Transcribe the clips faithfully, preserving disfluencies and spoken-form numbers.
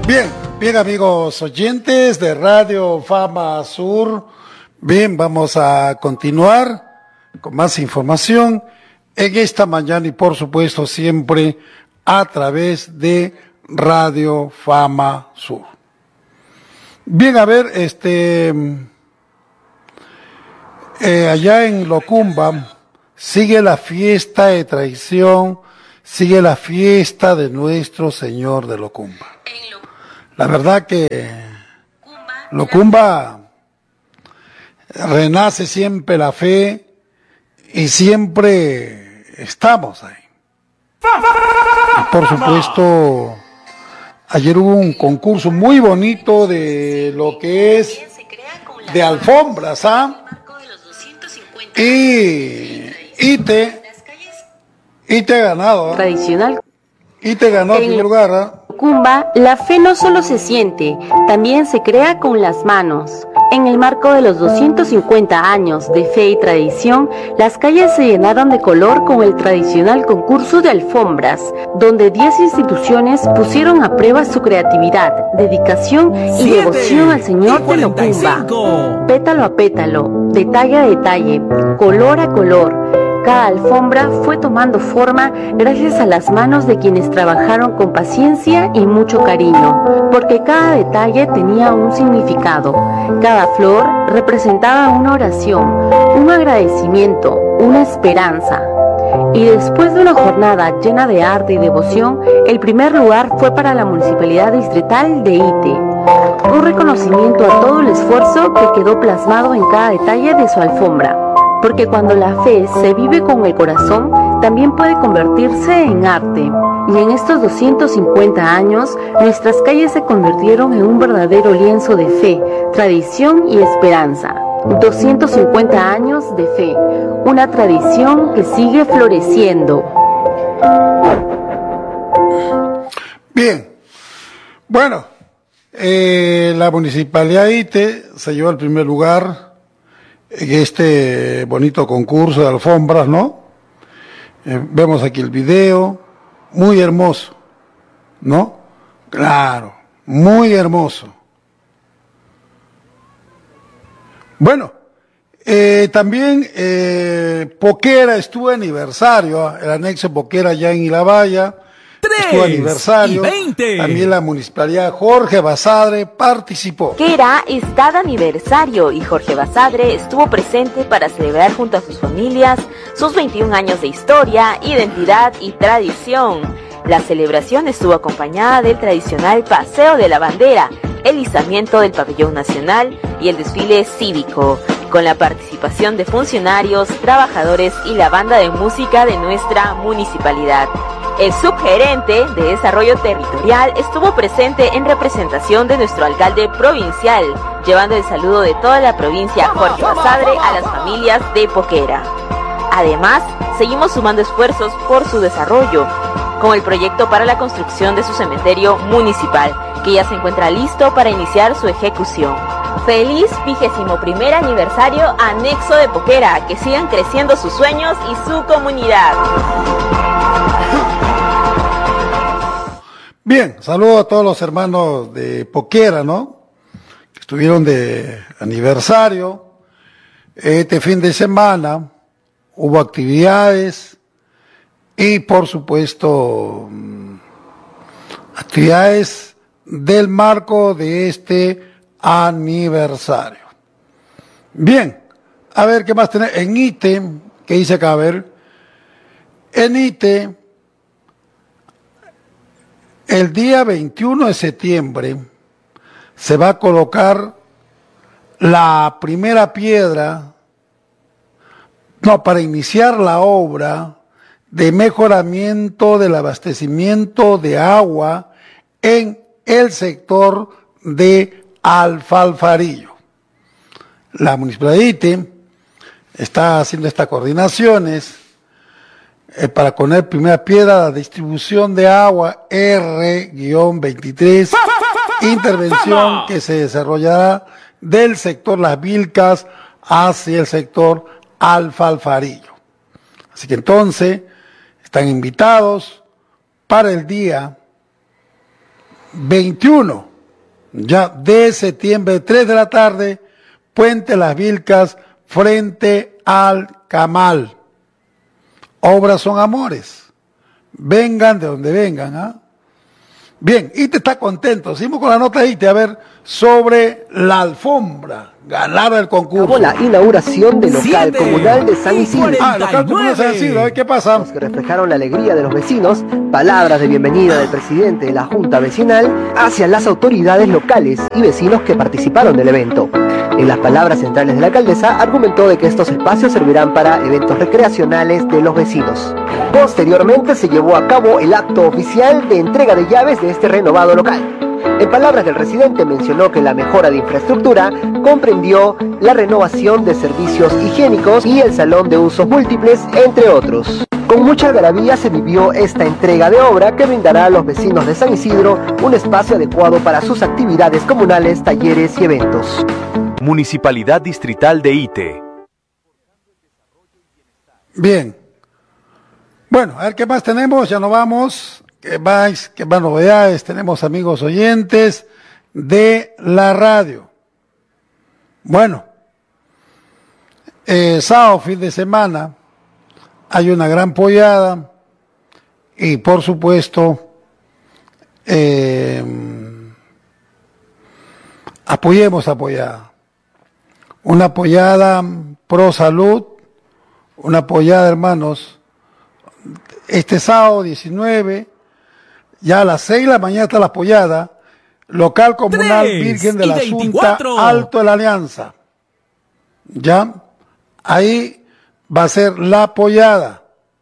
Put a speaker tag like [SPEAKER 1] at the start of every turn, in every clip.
[SPEAKER 1] Bien, bien amigos oyentes de Radio Fama Sur, bien, vamos a continuar con más información en esta mañana y por supuesto siempre a través de Radio Fama Sur. Bien, a ver, este, eh, allá en Locumba sigue la fiesta de tradición, sigue la fiesta de nuestro Señor de Locumba. La verdad que Locumba renace siempre la fe y siempre estamos ahí. Y por supuesto, ayer hubo un concurso muy bonito de lo que es de alfombras, ¿ah? Y Ite, Ite ha ganado, ¿eh?
[SPEAKER 2] Tradicional.
[SPEAKER 1] Ite ganó en primer lugar, ¿eh?
[SPEAKER 2] Locumba, la fe no solo se siente, también se crea con las manos. En el marco de los doscientos cincuenta años de fe y tradición, las calles se llenaron de color con el tradicional concurso de alfombras, donde diez instituciones pusieron a prueba su creatividad, dedicación y
[SPEAKER 3] Siete,
[SPEAKER 2] devoción al Señor de Locumba. Pétalo a pétalo, detalle a detalle, color a color. Cada alfombra fue tomando forma gracias a las manos de quienes trabajaron con paciencia y mucho cariño, porque cada detalle tenía un significado. Cada flor representaba una oración, un agradecimiento, una esperanza. Y después de una jornada llena de arte y devoción, el primer lugar fue para la Municipalidad Distrital de Ite. Un reconocimiento a todo el esfuerzo que quedó plasmado en cada detalle de su alfombra. Porque cuando la fe se vive con el corazón, también puede convertirse en arte. Y en estos doscientos cincuenta años, nuestras calles se convirtieron en un verdadero lienzo de fe, tradición y esperanza. doscientos cincuenta años de fe, una tradición que sigue floreciendo.
[SPEAKER 1] Bien, bueno, eh, la Municipalidad de Ite se llevó el primer lugar en este bonito concurso de alfombras, ¿no? Eh, vemos aquí el video, muy hermoso, ¿no? Claro, muy hermoso. Bueno, eh, también eh, Poquera estuvo aniversario, el anexo Poquera allá en Ilabaya, estuvo aniversario, también la Municipalidad Jorge Basadre participó.
[SPEAKER 4] Poquera está de aniversario y Jorge Basadre estuvo presente para celebrar junto a sus familias sus veintiún años de historia, identidad y tradición. La celebración estuvo acompañada del tradicional Paseo de la Bandera, el izamiento del Pabellón Nacional y el desfile cívico, con la participación de funcionarios, trabajadores y la banda de música de nuestra municipalidad. El subgerente de Desarrollo Territorial estuvo presente en representación de nuestro alcalde provincial, llevando el saludo de toda la provincia Jorge Basadre a las familias de Poquera. Además, seguimos sumando esfuerzos por su desarrollo, con el proyecto para la construcción de su cementerio municipal, que ya se encuentra listo para iniciar su ejecución. Feliz vigésimo primer aniversario anexo de Poquera, que sigan creciendo sus sueños y su comunidad.
[SPEAKER 1] Bien, saludo a todos los hermanos de Poquera, ¿no? Que estuvieron de aniversario. Este fin de semana hubo actividades y, por supuesto, actividades del marco de este aniversario. Bien, a ver qué más tenemos. En Ite, ¿qué dice acá? A ver, en Ite, el día veintiuno de septiembre se va a colocar la primera piedra, no, para iniciar la obra de mejoramiento del abastecimiento de agua en el sector de Alfalfarillo. La Municipalidad de Ite está haciendo estas coordinaciones eh, para poner primera piedra la distribución de agua R veintitrés, intervención que se desarrollará del sector Las Vilcas hacia el sector Alfalfarillo. Así que entonces están invitados para el día veintiuno ya de septiembre, tres de la tarde, Puente Las Vilcas, frente al Camal. Obras son amores. Vengan de donde vengan, ¿ah? ¿eh? Bien, I T E está contento. Seguimos con la nota I T E, a ver, sobre la alfombra. Ganaron el concurso.
[SPEAKER 3] Acabó la inauguración del local Siete, comunal de San Isidro.
[SPEAKER 1] Ah, el local comunal de San Isidro, ¿eh? ¿Qué pasa?
[SPEAKER 3] Los que reflejaron la alegría de los vecinos, palabras de bienvenida del presidente de la Junta Vecinal hacia las autoridades locales y vecinos que participaron del evento. En las palabras centrales de la alcaldesa, argumentó de que estos espacios servirán para eventos recreacionales de los vecinos. Posteriormente se llevó a cabo el acto oficial de entrega de llaves de este renovado local. En palabras del residente, mencionó que la mejora de infraestructura comprendió la renovación de servicios higiénicos y el salón de usos múltiples, entre otros. Con mucha algarabía se vivió esta entrega de obra que brindará a los vecinos de San Isidro un espacio adecuado para sus actividades comunales, talleres y eventos.
[SPEAKER 5] Municipalidad Distrital de I T E.
[SPEAKER 1] Bien. Bueno, a ver qué más tenemos, ya nos vamos. ¿Qué más, qué más novedades? Tenemos amigos oyentes de la radio. Bueno, eh, sábado, fin de semana, hay una gran pollada y por supuesto eh, apoyemos a pollada. Una pollada pro salud, una pollada, hermanos, este sábado diecinueve, ya a las seis de la mañana está la pollada, local comunal Virgen de la Asunta, Alto de la Alianza. Ya, ahí va a ser la pollada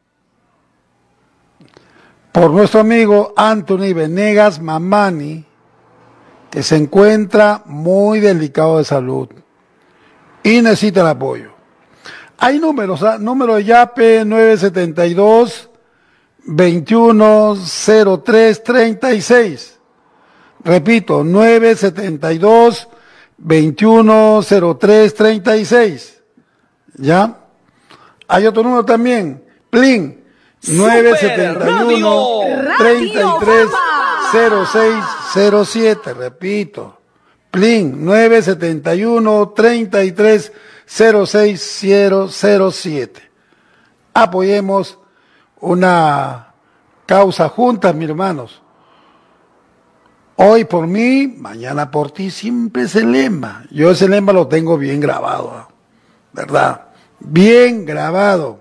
[SPEAKER 1] por nuestro amigo Anthony Venegas Mamani, que se encuentra muy delicado de salud y necesita el apoyo. Hay números, ¿eh? Número de YAPE nueve setenta y dos, veintiuno cero tres treinta y seis. Repito, nueve setenta y dos, veintiuno cero tres treinta y seis. ¿Ya? Hay otro número también, Plin, nueve setenta y uno, treinta y tres, cero seis cero siete. Repito, Plin, nueve setenta y uno, treinta y tres, cero seis cero cero siete. Apoyemos una causa juntas, mis hermanos. Hoy por mí, mañana por ti, siempre es el lema. Yo ese lema lo tengo bien grabado, ¿verdad? Bien grabado.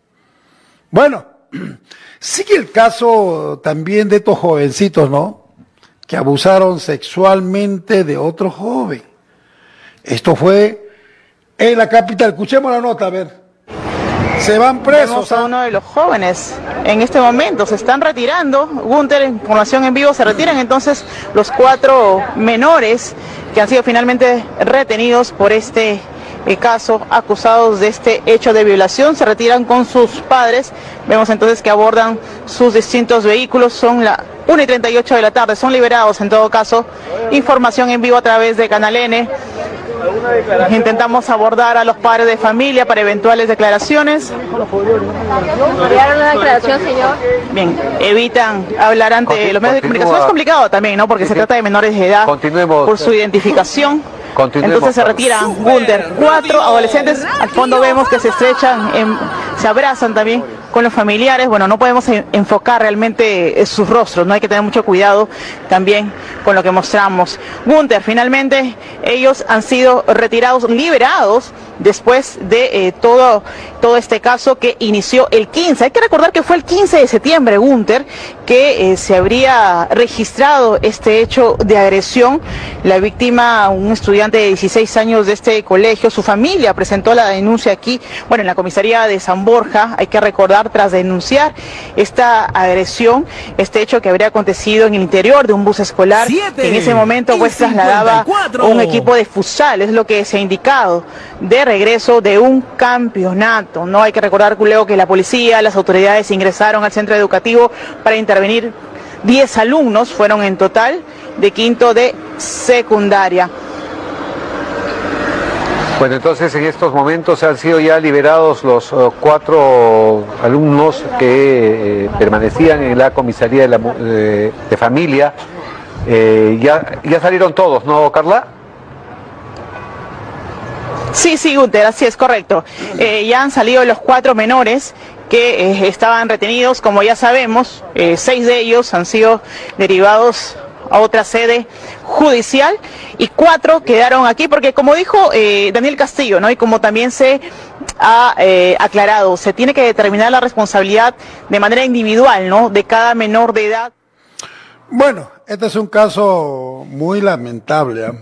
[SPEAKER 1] Bueno, sigue el caso también de estos jovencitos, ¿no? Que abusaron sexualmente de otro joven. Esto fue en la capital. Escuchemos la nota, a ver. Se van presos.
[SPEAKER 6] Vemos a uno de los jóvenes en este momento, se están retirando. Gunter, información en vivo, se retiran entonces los cuatro menores que han sido finalmente retenidos por este eh, caso, acusados de este hecho de violación, se retiran con sus padres. Vemos entonces que abordan sus distintos vehículos, son la una y treinta y ocho de la tarde, son liberados en todo caso. Información en vivo a través de Canal N. Intentamos abordar a los padres de familia para eventuales declaraciones.
[SPEAKER 7] ¿Enviaron una declaración, señor?
[SPEAKER 6] Bien, evitan hablar ante Continu los medios de comunicación. Es complicado también, ¿no? Porque sí, se trata de menores de edad por su identificación. Entonces se retiran Gunter. Cuatro adolescentes, al fondo vemos que se estrechan, en, se abrazan también con los familiares. Bueno, no podemos enfocar realmente sus rostros, no hay que tener mucho cuidado también con lo que mostramos. Gunter, finalmente ellos han sido retirados, liberados después de eh, todo, todo este caso que inició el quince. Hay que recordar que fue el quince de septiembre, Gunter, que eh, se habría registrado este hecho de agresión. La víctima, un estudiante de dieciséis años de este colegio, su familia presentó la denuncia aquí, bueno, en la comisaría de San Borja. Hay que recordar, tras denunciar esta agresión, este hecho que habría acontecido en el interior de un bus escolar, que en ese momento pues trasladaba un equipo de futsal, es lo que se ha indicado, de regreso de un campeonato. No hay que recordar, luego, que la policía, las autoridades ingresaron al centro educativo para intervenir. diez alumnos fueron en total de quinto de secundaria.
[SPEAKER 8] Bueno, entonces en estos momentos han sido ya liberados los uh, cuatro alumnos que eh, permanecían en la comisaría de, la, de, de familia Eh, ya, ya salieron todos, ¿no, Carla?
[SPEAKER 6] Sí, sí, Gunter, así es, correcto. Eh, ya han salido los cuatro menores que eh, estaban retenidos, como ya sabemos, eh, seis de ellos han sido derivados a otra sede judicial y cuatro quedaron aquí porque, como dijo eh, Daniel Castillo, ¿no? Y como también se ha eh, aclarado, se tiene que determinar la responsabilidad de manera individual, ¿no? De cada menor de edad.
[SPEAKER 1] Bueno, este es un caso muy lamentable, ¿eh?